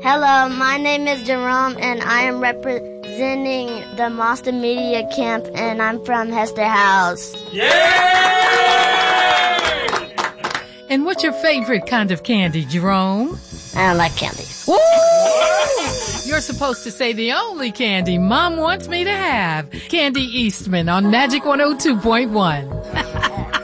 Hello, my name is Jerome, and I am representing the Monster Media Camp, and I'm from Hester House. Yay! And what's your favorite kind of candy, Jerome? I don't like candy. Woo! You're supposed to say the only candy Mom wants me to have. Candy Eastman on Magic 102.1.